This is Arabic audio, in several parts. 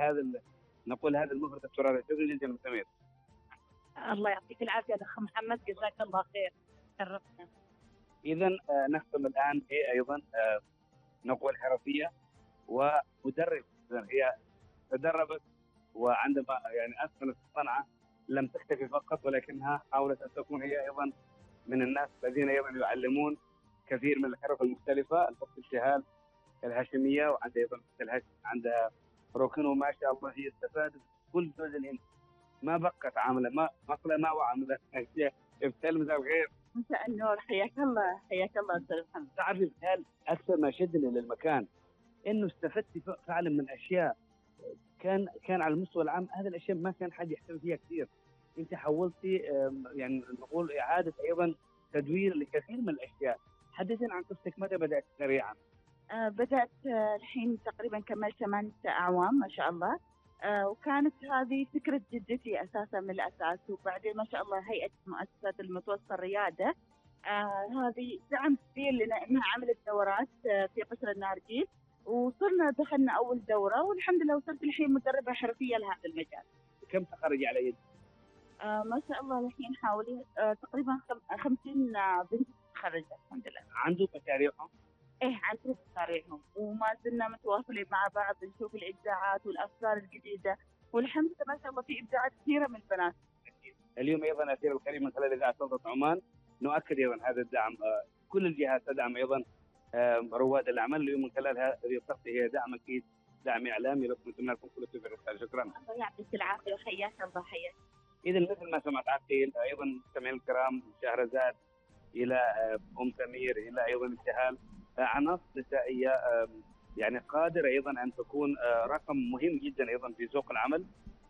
نقول هذا المفرد التراثي. شكرا جزيلا سمير. الله يعطيك العافية أخ محمد، جزاك الله خير، شرفتنا. إذا نختم الآن أيضا نقول حرفية ومدرب. هي تدربت، وعندما يعني أتقنت الصنعة لم تكتفي فقط، ولكنها حاولت أن تكون هي أيضا من الناس الذين أيضا يعلمون كثير من الحرف المختلفة. الأخت ابتهال الهاشمية، وعندها أيضا الهاشم، عندها ركن، وما شاء الله هي استفادت كل زوج الهند، ما بقت عاملة ما مقلة ما وعاملة أشياء. ابتهال مساء الخير. مساء النور، حياك الله، حياك الله أستاذ محمد. تعرف ابتهال أكثر ما شدني للمكان إنه استفدت فعلا من أشياء كان على المستوى العام هذه الأشياء ما كان حد يهتم فيها كثير. أنت حولتي يعني نقول إعادة أيضا تدوير لكثير من الأشياء. حدثنا عن قصتك، متى بدأت سريعا؟ بدأت الحين تقريبا كملت 8 أعوام ما شاء الله. وكانت هذه فكرة جدتي أساسا من الأساس، وبعدين ما شاء الله هيئة مؤسسة المتوسط الريادة هذه دعم كبير لنا، إنها عملت دورات في قصر النارجيل، وصرنا دخلنا أول دورة، والحمد لله وصلت الحين مدربة حرفية لهذا المجال. كم تخرجي على يد؟ ما شاء الله الحين حوالي تقريبا 50 بنت تخرجت الحمد لله. عنده مشاريعهم؟ ايه عندهم مشاريعهم، وما زلنا متواصلين مع بعض نشوف الابداعات والافكار الجديده، والحمد لله ما شاء الله في ابداعات كثيره من البنات. اليوم ايضا اسير الكريم من خلال اذاعه سلطنه عمان نؤكد ايضا هذا الدعم. كل الجهات تدعم ايضا رواد الاعمال. اليوم من خلال هذه الصفقه هي دعم اكيد، دعم اعلامي لكم. نتمنى لكم كل التوفيق. شكرا. الله يعطيك العافيه وحياك الله. حياك. اذا مثل ما سمعت عقيل ايضا مستمعين الكرام، شهرزاد الى سمير الى ايضا ابتهال، عناصر نسائيه يعني قادره ايضا ان تكون رقم مهم جدا ايضا في سوق العمل،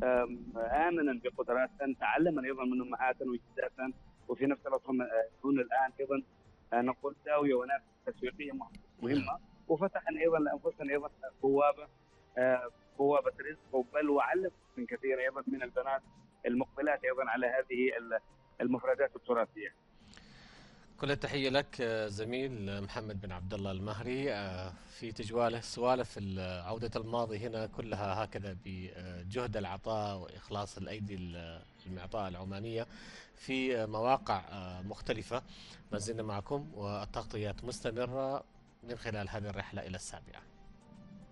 امنا بقدراتها، تعلما ايضا من امهاتها وجداتها، وفي نفس الوقت هن الان ايضا نقول زاويه ونافذه تسويقيه مهمه، وفتحن ايضا لانفسهم ايضا بوابه رزق، بل وعلم من كثير ايضا من البنات المقبلات ايضا على هذه المفردات التراثيه. كل التحية لك زميل محمد بن عبد الله المهري في تجواله سوالف عودة الماضي هنا كلها هكذا بجهد العطاء وإخلاص الأيدي المعطاء العمانية في مواقع مختلفة. ما زلنا معكم والتغطيات مستمرة من خلال هذه الرحلة إلى 7.